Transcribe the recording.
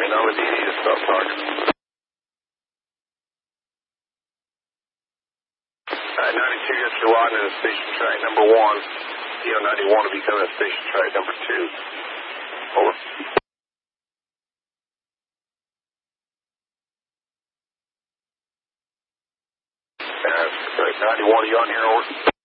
only DD to stop target. 92, yes, you're riding in station track number 1. DO91 will be coming to station track number 2. Over. That's great. 91, are you on here? Over.